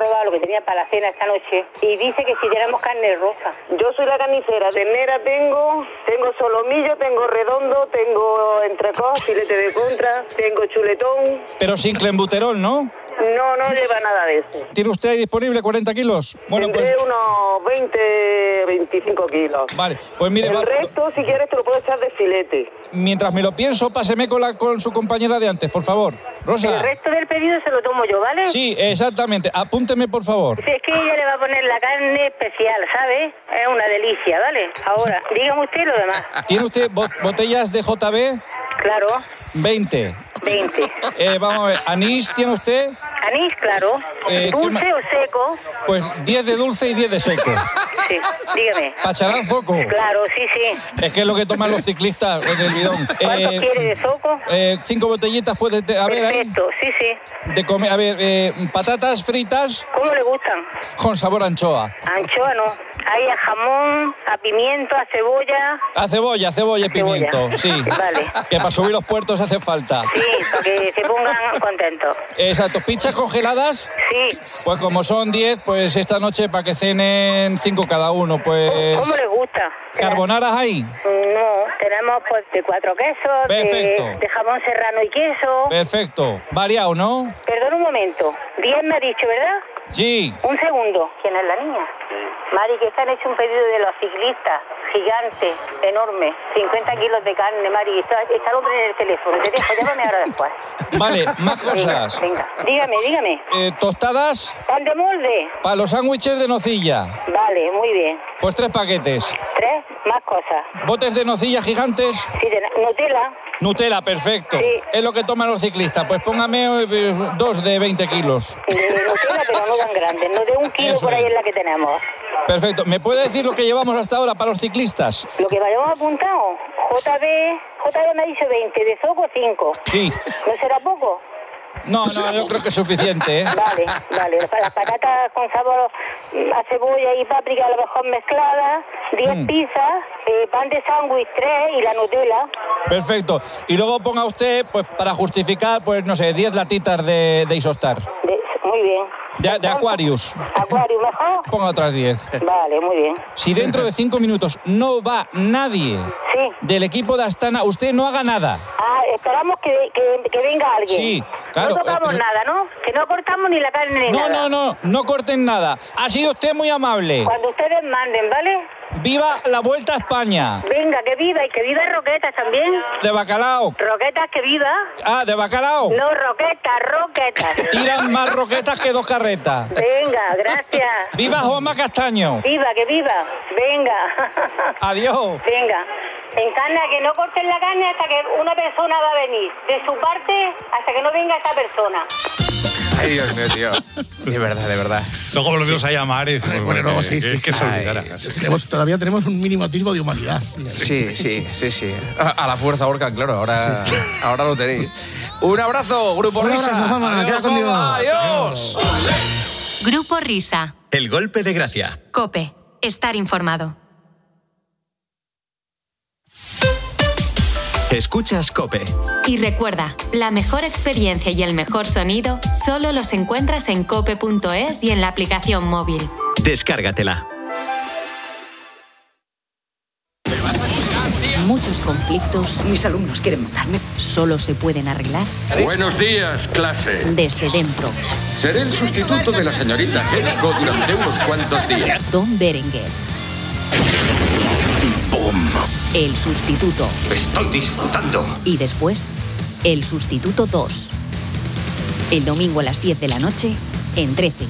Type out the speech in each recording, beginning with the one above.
probado lo que tenía para la cena esta noche y dice que si tenemos carne rosa. Yo soy la carnicera. Ternera tengo solomillo, tengo redondo, tengo entrecot, filete de contra, tengo chuletón. Pero sin clenbuterol, ¿no? No lleva nada de eso. ¿Tiene usted ahí disponible 40 kilos? Bueno, tendré unos 25 kilos. Vale, pues mire... El resto, si quieres, te lo puedo echar de filete. Mientras me lo pienso, páseme con su compañera de antes, por favor. Rosa. El resto del pedido se lo tomo yo, ¿vale? Sí, exactamente. Apúnteme, por favor. Sí, es que ella le va a poner la carne especial, ¿sabe? Es una delicia, ¿vale? Ahora, dígame usted lo demás. ¿Tiene usted botellas de JB? Claro. 20. Vamos a ver, ¿anís tiene usted? Anís, claro. ¿Dulce o seco? Pues 10 de dulce y 10 de seco. Sí, dígame. ¿Pacharán zoco? Claro, sí. Es que es lo que toman los ciclistas en el bidón. ¿Cuánto quiere de zoco? 5 botellitas puede haber ahí. Perfecto, sí. De comer, a ver, patatas fritas. ¿Cómo le gustan? Con sabor a anchoa. Anchoa no. Hay a jamón, a pimiento, a cebolla. A cebolla y pimiento, sí. Vale. Que para subir los puertos hace falta. Sí, para que se pongan contentos. Exacto. ¿Pizzas congeladas? Sí. Pues como son 10, pues esta noche para que cenen 5 cada uno, pues... ¿Cómo les gusta? ¿Carbonaras hay? No, tenemos pues de 4 quesos, de jamón serrano y queso. Perfecto. Variado, ¿no? Perdón un momento. 10 me ha dicho, ¿verdad? Sí. Un segundo. ¿Quién es la niña? Mari, que están hecho un pedido de los ciclistas, gigante, enorme, 50 kilos de carne, Mari, está el hombre en el teléfono, te dejo, llámame ahora después. Vale, más cosas. Venga, dígame. ¿Tostadas? ¿Pan de molde? Para los sándwiches de nocilla. Vale, muy bien. Pues 3 paquetes. 3, más cosas. ¿Botes de nocilla gigantes? Sí, de Nutella. Nutella, perfecto. Sí. Es lo que toman los ciclistas. Pues póngame 2 de 20 kilos. De Nutella, pero no tan grandes, no de 1 kilo. Eso por ahí es la que tenemos. Perfecto. ¿Me puede decir lo que llevamos hasta ahora para los ciclistas? Lo que vayamos apuntado. JB me ha dicho 20, de zoco 5. Sí. ¿No será poco? No, yo creo que es suficiente, ¿eh? Vale. Las patatas con sabor a cebolla y páprica a lo mejor mezcladas, 10 pizzas, pan de sándwich 3 y la Nutella. Perfecto. Y luego ponga usted, pues para justificar, pues no sé, 10 latitas de Isostar. Muy bien. De Aquarius. ¿Aquarius mejor? Ponga otras 10. Vale, muy bien. Si dentro de 5 minutos no va nadie del equipo de Astana, usted no haga nada. Esperamos que venga alguien. Sí, claro. No tocamos nada, ¿no? Que no cortamos ni la carne ni nada. No corten nada. Ha sido usted muy amable. Cuando ustedes manden, ¿vale? ¡Viva la Vuelta a España! Venga, que viva, y que viva Roquetas también. De bacalao. Roquetas, que viva. Ah, de bacalao. No, Roquetas. Tiran más roquetas que 2 carretas. Venga, gracias. ¡Viva Juanma Castaño! Viva, que viva. Venga. Adiós. Venga. Encarna, que no corten la carne hasta que una persona va a venir. De su parte, hasta que no venga esta persona. Ay, Dios mío, tío. De verdad. Luego volvemos a llamar y decimos, bueno, luego sí. Que se olvidara. Todavía tenemos un mínimo atisbo de humanidad. Sí. A la fuerza Orcan, claro. Ahora lo tenéis. Un abrazo, Grupo Risa. Un abrazo, mamá. Queda contigo. Adiós. Grupo Risa. El golpe de gracia. COPE. Estar informado. Escuchas COPE. Y recuerda, la mejor experiencia y el mejor sonido solo los encuentras en cope.es y en la aplicación móvil. Descárgatela. Muchos conflictos, mis alumnos quieren matarme, solo se pueden arreglar. Buenos días, clase. Desde dentro. Seré el sustituto de la señorita Hetzko durante unos cuantos días. Don Berenguer. ¡Bum! El sustituto. Estoy disfrutando. Y después, el sustituto 2. El domingo a las 10 de la noche, en 13.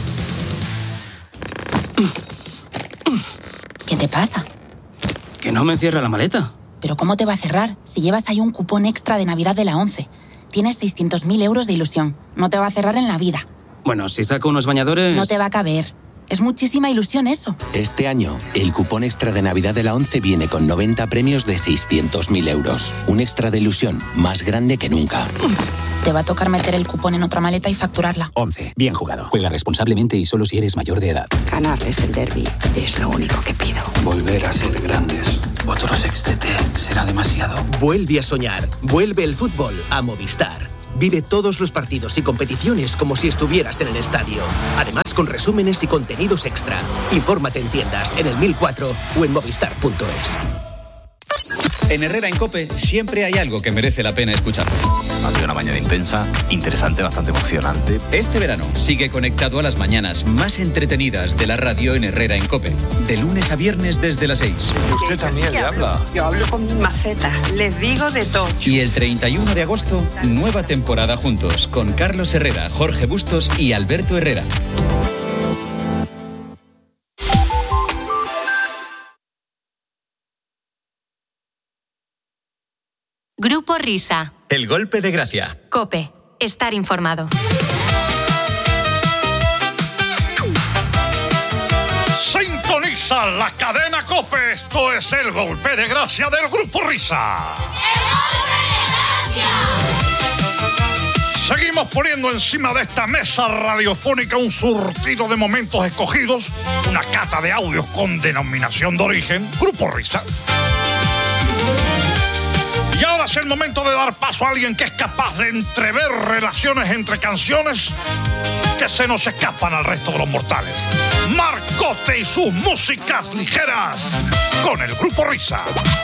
¿Qué te pasa? Que no me cierra la maleta. ¿Pero cómo te va a cerrar si llevas ahí un cupón extra de Navidad de la 11? Tienes 600.000 euros de ilusión. No te va a cerrar en la vida. Bueno, si saco unos bañadores... No te va a caber. Es muchísima ilusión eso. Este año, el cupón extra de Navidad de la 11 viene con 90 premios de 600.000 euros. Un extra de ilusión más grande que nunca. Te va a tocar meter el cupón en otra maleta y facturarla. 11. Bien jugado. Juega responsablemente y solo si eres mayor de edad. Ganarles el derbi es lo único que pido. Volver a ser grandes. Otro sextete será demasiado. Vuelve a soñar. Vuelve el fútbol a Movistar. Vive todos los partidos y competiciones como si estuvieras en el estadio. Además, con resúmenes y contenidos extra. Infórmate en tiendas, en el 1004 o en movistar.es. En Herrera en COPE siempre hay algo que merece la pena escuchar. Ha sido una mañana intensa, interesante, bastante emocionante. Este verano sigue conectado a las mañanas más entretenidas de la radio en Herrera en COPE. De lunes a viernes desde las 6. Usted también le habla. Yo hablo con mi maceta, les digo de todo. Y el 31 de agosto, nueva temporada juntos con Carlos Herrera, Jorge Bustos y Alberto Herrera. Grupo Risa. El golpe de gracia. COPE. Estar informado. Sintoniza la cadena COPE. Esto es el golpe de gracia del Grupo Risa. ¡El golpe de gracia! Seguimos poniendo encima de esta mesa radiofónica un surtido de momentos escogidos, una cata de audios con denominación de origen, Grupo Risa. Y ahora es el momento de dar paso a alguien que es capaz de entrever relaciones entre canciones que se nos escapan al resto de los mortales. Marcote y sus músicas ligeras con el Grupo Risa.